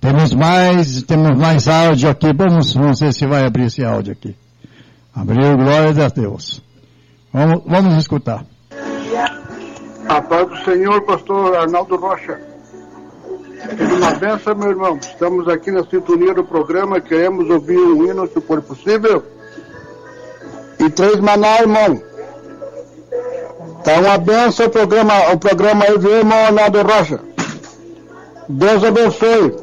Temos mais áudio aqui. Vamos ver se vai abrir esse áudio aqui. Abriu, glórias a Deus. Vamos escutar. A paz do Senhor, pastor Arnaldo Rocha. Uma benção, meu irmão. Estamos aqui na sintonia do programa, queremos ouvir um hino, se for possível. E 3 maná, irmão. Tá uma benção o programa aí, viu, irmão Arnaldo Rocha? Deus abençoe.